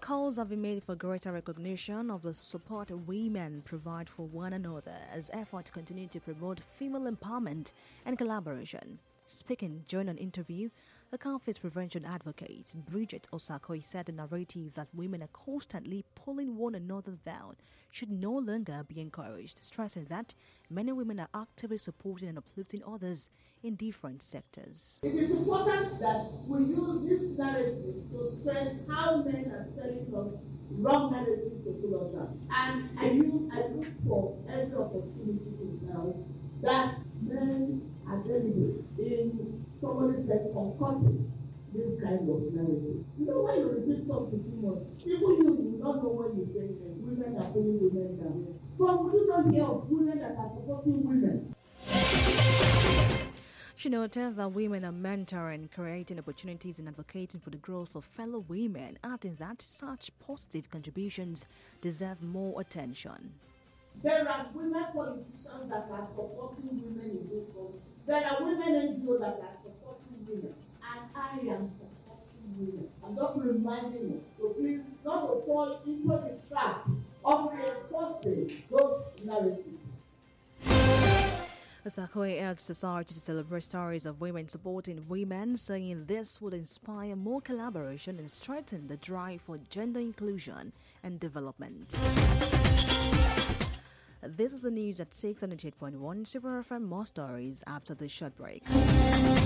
Calls have been made for greater recognition of the support women provide for one another as efforts continue to promote female empowerment and collaboration. Speaking during an interview, the conflict prevention advocate Bridget Osakoi said the narrative that women are constantly pulling one another down should no longer be encouraged, stressing that many women are actively supporting and uplifting others in different sectors. It is important that we use this narrative to stress how men are selling us wrong narrative to pull us down. And I look for every opportunity to tell that men are deliberate in somebody said concocting this kind of narrative. You know, when you repeat something too much, even you will not know what you're saying. Women are pulling women down. But we do not hear of women that are supporting women. She noted that women are mentoring, creating opportunities and advocating for the growth of fellow women, adding that such positive contributions deserve more attention. There are women politicians that are supporting women in this country. There are women NGOs that are supporting women. And I am supporting women. I'm just reminding you to please not to fall into the trap of reinforcing those narratives. Osakoi urged society to celebrate stories of women supporting women, saying this would inspire more collaboration and strengthen the drive for gender inclusion and development. This is the news at 6 on 8.1 Super FM. More stories after this short break.